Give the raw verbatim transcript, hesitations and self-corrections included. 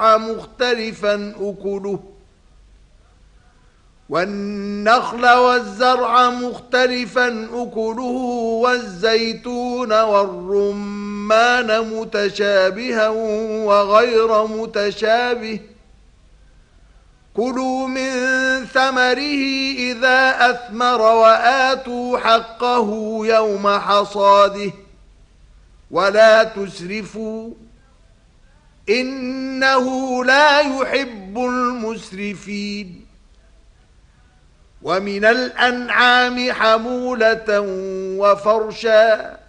مختلفا أكله والنخل والزرع مختلفا أكله والزيتون والرمان متشابها وغير متشابه كلوا من ثمره إذا أثمر وآتوا حقه يوم حصاده ولا تسرفوا إنه لا يحب المسرفين ومن الأنعام حمولة وفرشا